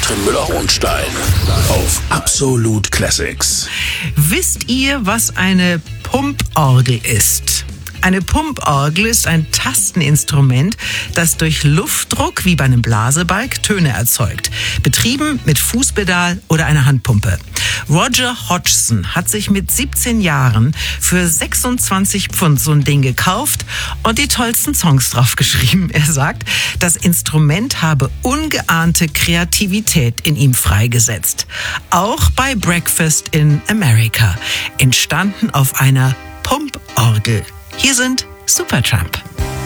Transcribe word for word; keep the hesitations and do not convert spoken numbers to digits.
Katrin Müller-Hohenstein auf Absolut Classics. Wisst ihr, was eine Pumporgel ist? Eine Pumporgel ist ein Tasteninstrument, das durch Luftdruck wie bei einem Blasebalg Töne erzeugt, betrieben mit Fußpedal oder einer Handpumpe. Roger Hodgson hat sich mit siebzehn Jahren für sechsundzwanzig Pfund so ein Ding gekauft und die tollsten Songs drauf geschrieben. Er sagt, das Instrument habe ungeahnte Kreativität in ihm freigesetzt. Auch bei Breakfast in America, entstanden auf einer Pumporgel. Hier sind Supertramp.